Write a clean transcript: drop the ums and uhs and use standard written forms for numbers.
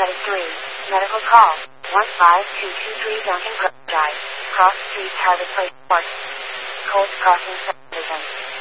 Setting 3. Medical call. 15223 Duncan Drive. Cross Street, Harvard Place, Park. Cold Crossing Subdivision.